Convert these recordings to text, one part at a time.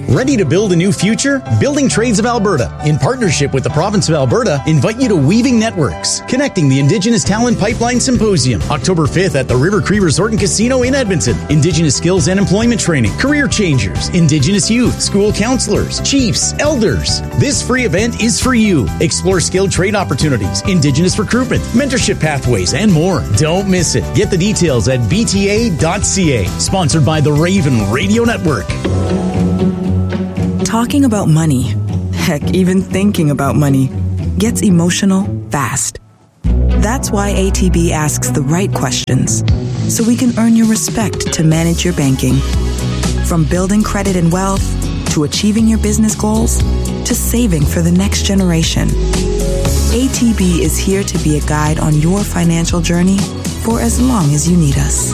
Ready to build a new future? Building Trades of Alberta, in partnership with the province of Alberta, invite you to Weaving Networks, connecting the Indigenous Talent Pipeline Symposium, October 5th at the River Cree Resort and Casino in Edmonton. Indigenous skills and employment training, career changers, Indigenous youth, school counselors, chiefs, elders. This free event is for you. Explore skilled trade opportunities, Indigenous recruitment, mentorship pathways, and more. Don't miss it. Get the details at bta.ca. Sponsored by the Raven Radio Network. Talking about money, heck, even thinking about money, gets emotional fast. That's why ATB asks the right questions, so we can earn your respect to manage your banking. From building credit and wealth, to achieving your business goals, to saving for the next generation. ATB is here to be a guide on your financial journey for as long as you need us.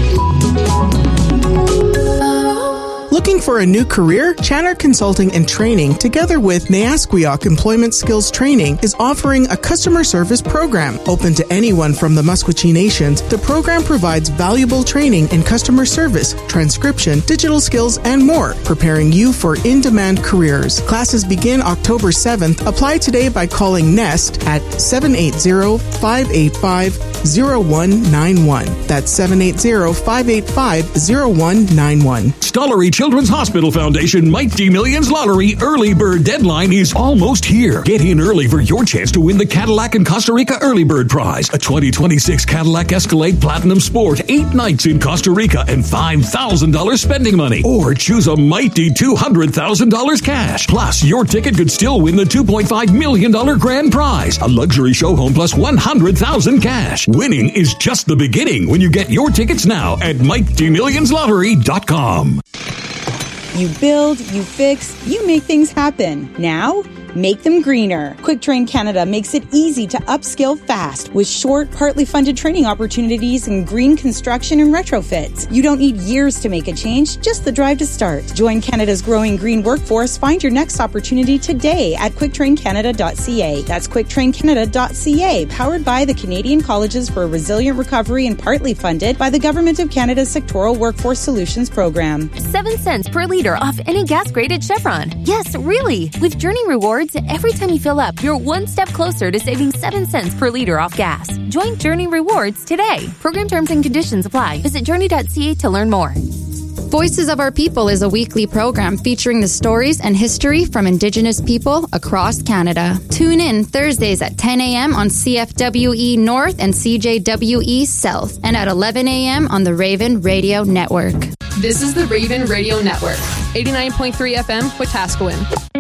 Looking for a new career? Channer Consulting and Training, together with Neasquiok Employment Skills Training, is offering a customer service program. Open to anyone from the Musqueam Nations, the program provides valuable training in customer service, transcription, digital skills, and more, preparing you for in-demand careers. Classes begin October 7th. Apply today by calling NEST at 780-585-0191. That's 780-585-0191. Stollery Children's Hospital Foundation Mighty Millions Lottery early bird deadline is almost here. Get in early for your chance to win the Cadillac and Costa Rica Early Bird Prize, a 2026 Cadillac Escalade Platinum Sport, 8 nights in Costa Rica, and $5,000 spending money. Or choose a mighty $200,000 cash. Plus, your ticket could still win the $2.5 million grand prize, a luxury show home plus $100,000 cash. Winning is just the beginning when you get your tickets now at MightyMillionsLottery.com. You build, you fix, you make things happen. Now, make them greener. Quick Train Canada makes it easy to upskill fast with short, partly funded training opportunities in green construction and retrofits. You don't need years to make a change, just the drive to start. Join Canada's growing green workforce. Find your next opportunity today at quicktraincanada.ca. That's quicktraincanada.ca, powered by the Canadian Colleges for a Resilient Recovery and partly funded by the Government of Canada's Sectoral Workforce Solutions Program. 7 cents per litre off any gas grade at Chevron. Yes, really. With Journey Rewards, every time you fill up, you're one step closer to saving 7 cents per litre off gas. Join Journey Rewards today. Program terms and conditions apply. Visit journey.ca to learn more. Voices of Our People is a weekly program featuring the stories and history from Indigenous people across Canada. Tune in Thursdays at 10 a.m. on CFWE North and CJWE South, and at 11 a.m. on the Raven Radio Network. This is the Raven Radio Network, 89.3 FM, Wetaskiwin.